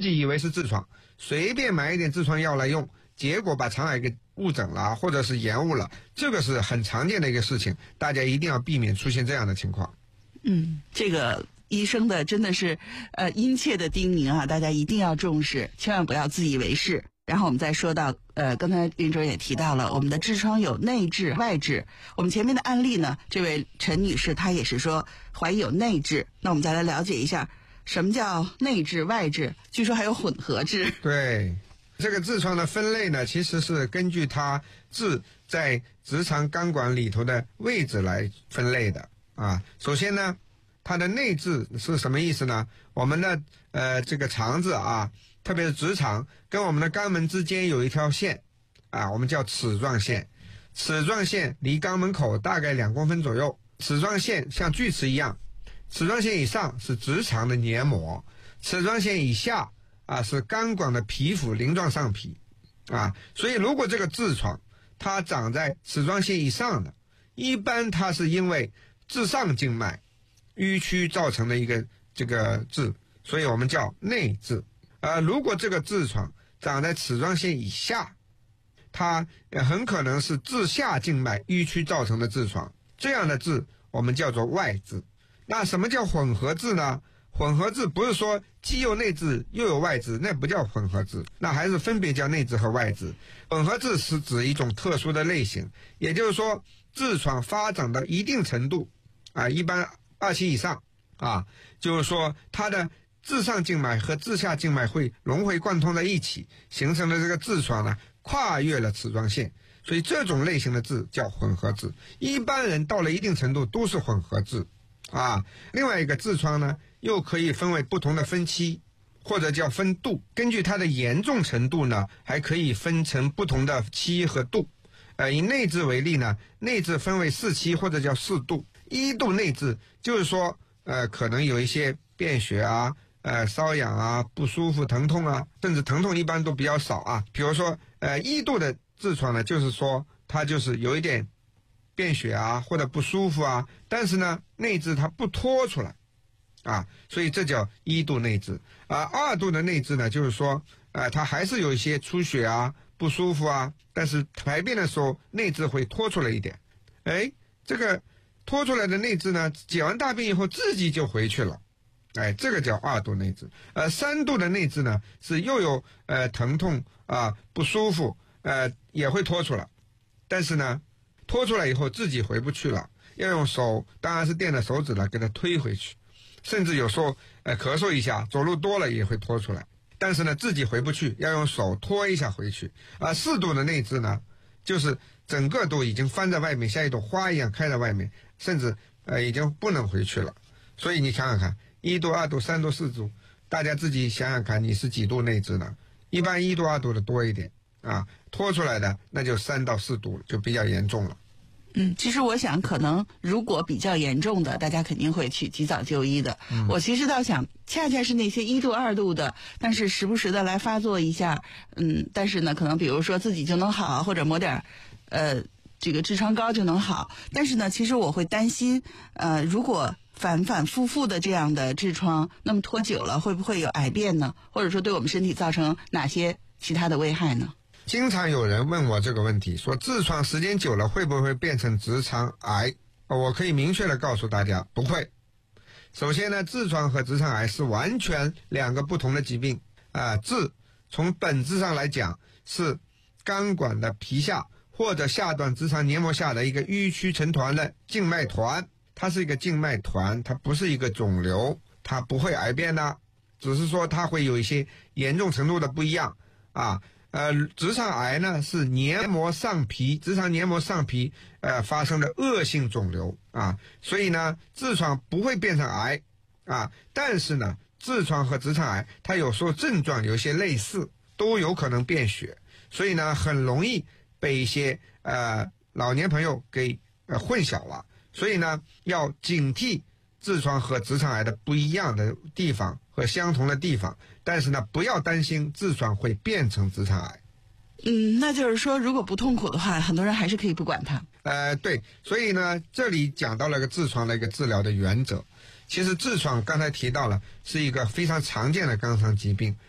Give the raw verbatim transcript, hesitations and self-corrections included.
己以为是痔疮，随便买一点痔疮药来用，结果把肠癌给误诊了，或者是延误了，这个是很常见的一个事情，大家一定要避免出现这样的情况。 嗯，这个医生的真的是呃殷切的叮咛啊，大家一定要重视，千万不要自以为是。然后我们再说到呃刚才林主任也提到了，我们的痔疮有内痔外痔。我们前面的案例呢，这位陈女士她也是说怀疑有内痔，那我们再来了解一下什么叫内痔外痔，据说还有混合痔。 对，这个痔疮的分类呢，其实是根据它痔在直肠肛管里头的位置来分类的啊。首先呢，它的内痔是什么意思呢？我们的呃这个肠子啊，特别是直肠跟我们的肛门之间有一条线啊，我们叫齿状线。齿状线离肛门口大概两公分左右，齿状线像锯齿一样，齿状线以上是直肠的黏膜，齿状线以下啊是肛管的皮肤鳞状上皮啊。所以如果这个痔疮它长在齿状线以上的，一般它是因为痔上静脉淤曲造成的一个这个痔，所以我们叫内痔。呃，如果这个痔疮长在齿状线以下，它很可能是痔下静脉淤曲造成的痔疮，这样的痔我们叫做外痔。那什么叫混合痔呢？混合痔不是说既有内痔又有外痔，那不叫混合痔，那还是分别叫内痔和外痔。混合痔是指一种特殊的类型，也就是说痔疮发展到一定程度啊，一般二期以上啊，就是说它的痔上静脉和痔下静脉会融会贯通在一起，形成的这个痔疮呢跨越了齿状线，所以这种类型的痔叫混合痔。一般人到了一定程度都是混合痔啊。另外一个痔疮呢又可以分为不同的分期，或者叫分度，根据它的严重程度呢还可以分成不同的期和度。呃，以内痔为例呢，内痔分为四期或者叫四度。一度内痔就是说呃可能有一些便血啊，呃瘙痒啊，不舒服疼痛啊，甚至疼痛一般都比较少啊。比如说呃一度的痔疮呢，就是说它就是有一点便血啊或者不舒服啊，但是呢内痔它不脱出来啊，所以这叫一度内痔。啊二度的内痔呢，就是说呃它还是有一些出血啊不舒服啊，但是排便的时候内痔会脱出来一点，哎这个脱出来的内痔呢，解完大便以后自己就回去了，哎，这个叫二度内痔。呃，三度的内痔呢，是又有呃疼痛啊、不舒服，呃也会脱出来，但是呢，脱出来以后自己回不去了，要用手，当然是垫着手指了，给它推回去，甚至有时候呃咳嗽一下，走路多了也会脱出来，但是呢自己回不去，要用手拖一下回去。啊、呃，四度的内痔呢，就是整个都已经翻在外面，像一朵花一样开在外面，甚至呃已经不能回去了。所以你想想看，一度、二度、三度、四度，大家自己想想看，你是几度内痔呢？一般一度、二度的多一点啊，拖出来的那就三到四度就比较严重了。 嗯，其实我想，可能如果比较严重的，大家肯定会去及早就医的。嗯、我其实倒想，恰恰是那些一度、二度的，但是时不时的来发作一下，嗯，但是呢，可能比如说自己就能好，或者抹点，呃，这个痔疮膏就能好。但是呢，其实我会担心，呃，如果反反复复的这样的痔疮，那么拖久了会不会有癌变呢？或者说对我们身体造成哪些其他的危害呢？ 经常有人问我这个问题，说痔疮时间久了会不会变成直肠癌？我可以明确的告诉大家，不会。首先呢，痔疮和直肠癌是完全两个不同的疾病啊。痔从本质上来讲是肛管的皮下或者下段直肠黏膜下的一个淤曲成团的静脉团，它是一个静脉团，它不是一个肿瘤，它不会癌变的，只是说它会有一些严重程度的不一样啊。呃，直肠癌呢是黏膜上皮，直肠黏膜上皮呃发生的恶性肿瘤啊，所以呢，痔疮不会变成癌啊，但是呢，痔疮和直肠癌它有时候症状有些类似，都有可能变血，所以呢，很容易被一些呃老年朋友给呃混淆了，所以呢，要警惕痔疮和直肠癌的不一样的地方和相同的地方，但是呢，不要担心痔疮会变成直肠癌。 嗯，那就是说，如果不痛苦的话，很多人还是可以不管它。 呃，对，所以呢，这里讲到了个痔疮的一个治疗的原则。其实痔疮刚才提到了，是一个非常常见的肛肠疾病，